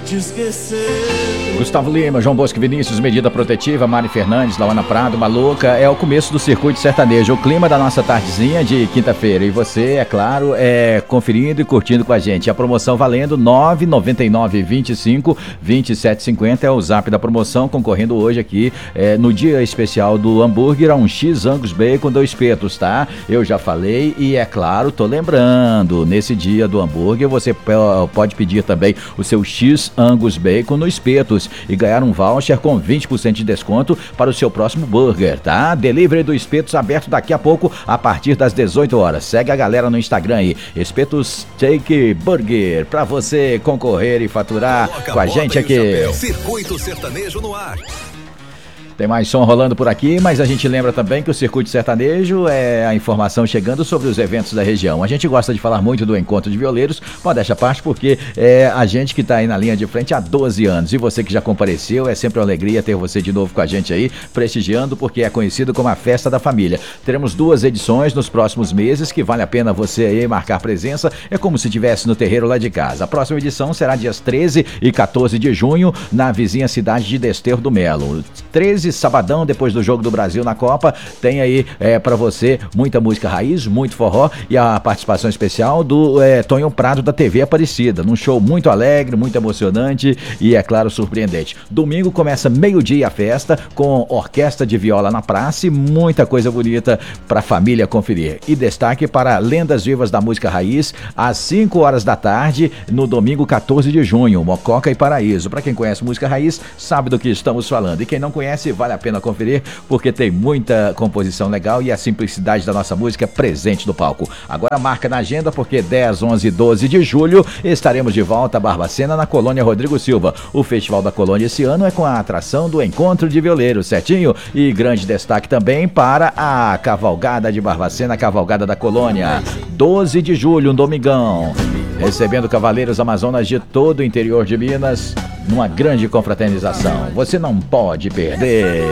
te esquecer. Gustavo Lima, João Bosco Vinícius, Medida Protetiva, Mari Fernandes, Lauana Prado, Maluca. É o começo do Circuito Sertanejo, o clima da nossa tardezinha de quinta-feira. E você, é claro, conferindo e curtindo com a gente. A promoção valendo 999-25-2750 é o zap da promoção, concorrendo hoje aqui no dia especial do hambúrguer a um X Angus Bacon 2 espetos, tá? Eu já falei e, é claro, tô lembrando, nesse dia do hambúrguer você pode pedir também o seu X Angus Bacon no espetos e ganhar um voucher com 20% de desconto para o seu próximo burger, tá? Delivery do Espetos aberto daqui a pouco a partir das 18 horas. Segue a galera no Instagram aí, Espetos Take Burger, pra você concorrer e faturar com a gente aqui. Circuito Sertanejo no ar. Tem mais som rolando por aqui, mas a gente lembra também que o Circuito Sertanejo é a informação chegando sobre os eventos da região. A gente gosta de falar muito do Encontro de Violeiros, modéstia à parte, porque é a gente que está aí na linha de frente há 12 anos. E você que já compareceu, é sempre uma alegria ter você de novo com a gente aí, prestigiando, porque é conhecido como a Festa da Família. Teremos 2 edições nos próximos meses, que vale a pena você aí marcar presença. É como se estivesse no terreiro lá de casa. A próxima edição será dias 13 e 14 de junho, na vizinha cidade de Desterro do Melo. 13, sabadão, depois do Jogo do Brasil na Copa, tem aí pra você muita música raiz, muito forró e a participação especial do Tonho Prado da TV Aparecida, num show muito alegre, muito emocionante e, é claro, surpreendente. Domingo começa meio-dia a festa, com orquestra de viola na praça e muita coisa bonita pra família conferir. E destaque para lendas vivas da música raiz, às 5 horas da tarde, no domingo 14 de junho, Mococa e Paraíso. Pra quem conhece música raiz, sabe do que estamos falando. E quem não conhece, vale a pena conferir, porque tem muita composição legal e a simplicidade da nossa música presente no palco. Agora marca na agenda, porque 10, 11 e 12 de julho estaremos de volta a Barbacena, na Colônia Rodrigo Silva. O Festival da Colônia esse ano é com a atração do Encontro de Violeiros, certinho? E grande destaque também para a Cavalgada de Barbacena, a Cavalgada da Colônia. 12 de julho, um domingão. Recebendo cavaleiros amazonas de todo o interior de Minas, numa grande confraternização. Você não pode perder.